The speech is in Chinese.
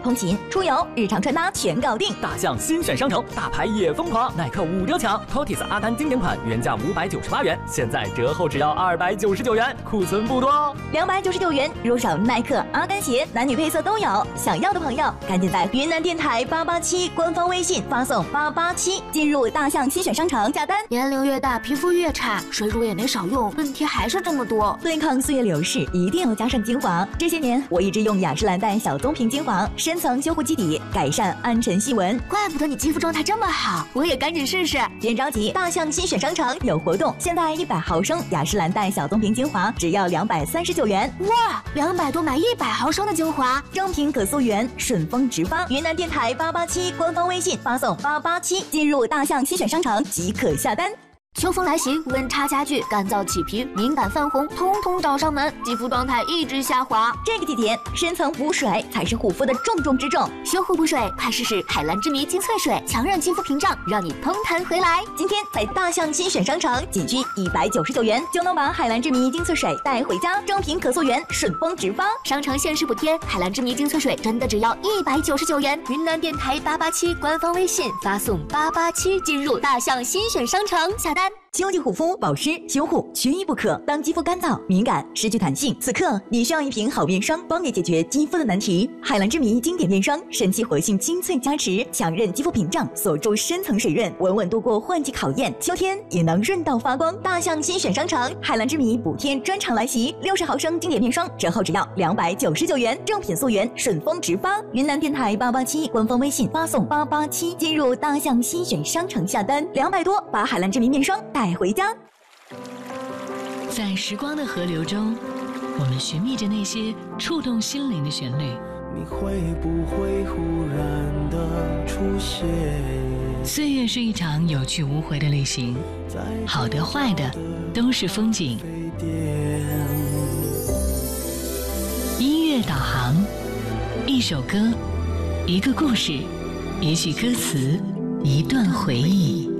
通勤、出游、日常穿搭全搞定。 大象新选商城，大牌也疯狂，耐克5折抢 ，Totis 阿丹经典款原价598元，现在折后只要299元，库存不多哦。 299元入手耐克、阿丹鞋，男女配色都有。想要的朋友，赶紧在云南电台887官方微信发送887，进入大象新选商城下单。 年龄越大，皮肤越差，水乳也没少用，问题还是这么多。 对抗岁月流逝，一定要加上精华。这些年，我一直用雅诗兰黛小棕瓶精华，深层修护基底，改善暗沉细纹。 怪不得你肌肤状态这么好，我也赶紧试试。 别着急，大象新选商城有活动，现在100毫升雅诗兰黛小棕瓶精华只要239元。 哇，200多买100毫升的精华， 正品可溯源，顺丰直发。云南电台887官方微信发送887，进入大象新选商城即可下单。 秋风来袭，温差加剧，干燥起皮、敏感泛红，统统找上门，肌肤状态一直下滑。 这个季节，深层补水才是护肤的重中之重。 修护补水，快试试海蓝之谜精粹水，强韧肌肤屏障，让你蓬弹回来。 今天在大象新选商城，仅需199元就能把海蓝之谜精粹水带回家，正品可溯源，顺丰直发。 商城限时补贴，海蓝之谜精粹水真的只要199元。云南电台887官方微信发送887，进入大象新选商城下单。 秋季护肤保湿修护缺一不可。当肌肤干燥、敏感、失去弹性，此刻你需要一瓶好面霜，帮你解决肌肤的难题。海蓝之谜经典面霜，神奇活性精粹加持，强韧肌肤屏障，锁住深层水润，稳稳度过换季考验。秋天也能润到发光。大象新选商城，海蓝之谜补贴专场来袭，60毫升经典面霜折后只要299元，正品溯源，顺丰直发。云南电台887官方微信发送887，进入大象新选商城下单，200多把海蓝之谜面霜带回家。 在时光的河流中，我们寻觅着那些触动心灵的旋律。 你会不会忽然的出现？ 岁月是一场有去无回的旅行，好的坏的都是风景。音乐导航，一首歌，一个故事，一句歌词，一段回忆。